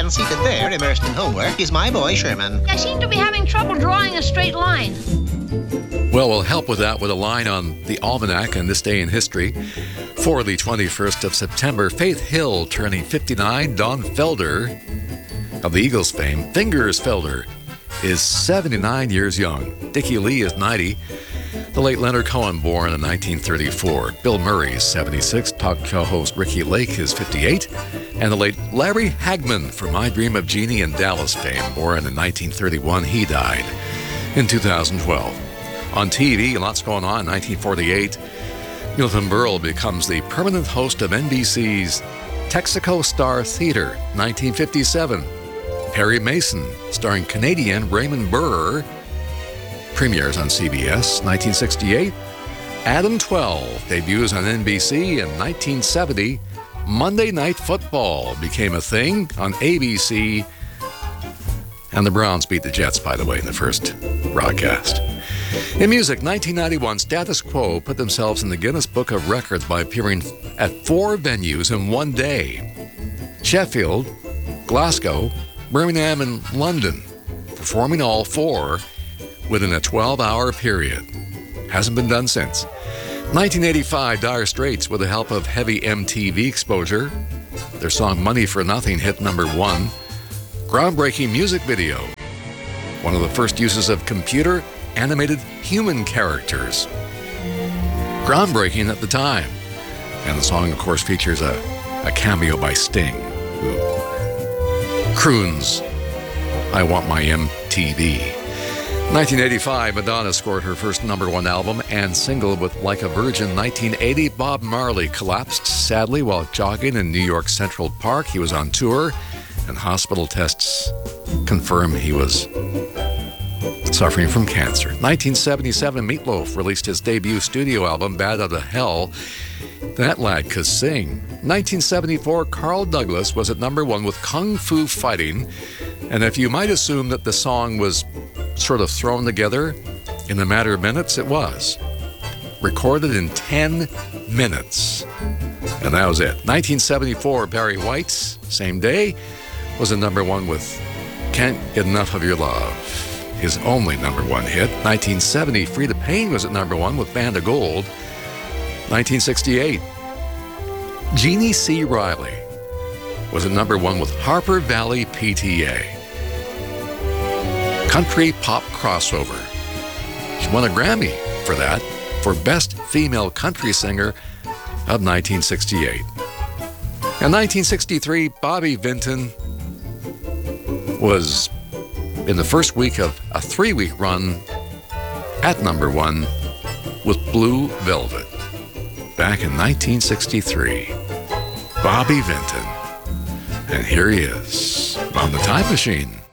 And seated there, immersed in homework, is my boy Sherman. I seem to be having trouble drawing a straight line. Well, we'll help with that with a line on the almanac on this day in history. For the 21st of September, Faith Hill turning 59, Don Felder of the Eagles fame, Fingers Felder, is 79 years young. Dickie Lee is 90. The late Leonard Cohen, born in 1934. Bill Murray is 76. Talk show host Ricky Lake is 58. And the late Larry Hagman from I Dream of Jeannie and Dallas fame, born in 1931. He died in 2012. On TV, lots going on. In 1948, Milton Berle becomes the permanent host of NBC's Texaco Star Theater. 1957, Perry Mason, starring Canadian Raymond Burr, premieres on CBS. 1968, Adam 12 debuts on NBC. In 1970, Monday Night Football became a thing on ABC. And the Browns beat the Jets, by the way, in the first broadcast. In music, 1991, Status Quo put themselves in the Guinness Book of Records by appearing at 4 venues in one day: Sheffield, Glasgow, Birmingham, and London, performing all 4 within a 12-hour period. Hasn't been done since. 1985, Dire Straits, with the help of heavy MTV exposure, their song Money for Nothing hit number 1. Groundbreaking music video. One of the first uses of computer-animated human characters. Groundbreaking at the time. And the song, of course, features a cameo by Sting, who croons, "I Want My MTV." 1985, Madonna scored her first number 1 album and single with Like a Virgin. 1980, Bob Marley collapsed sadly while jogging in New York Central Park. He was on tour, and hospital tests confirm he was suffering from cancer. 1977, Meatloaf released his debut studio album, Bad Outta Hell. That lad could sing. 1974, Carl Douglas was at number 1 with Kung Fu Fighting. And if you might assume that the song was sort of thrown together in a matter of minutes, it was. Recorded in 10 minutes. And that was it. 1974, Barry White's, same day, was at number 1 with Can't Get Enough of Your Love, his only number 1 hit. 1970, Frida Payne was at number 1 with Band of Gold. 1968, Jeannie C. Riley was at number 1 with Harper Valley PTA. Country pop crossover. She won a Grammy for that, for Best Female Country Singer of 1968. In 1963, Bobby Vinton was in the first week of a 3-week run at number 1 with Blue Velvet. Back in 1963, Bobby Vinton. And here he is on the Time Machine.